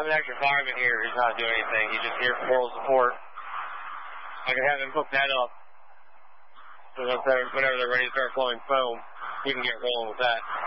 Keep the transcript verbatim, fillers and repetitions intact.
have an extra fireman here who's not doing anything. He's just here for moral support. I can have him hook that up. So whenever they're ready to start flowing foam, we can get rolling with that.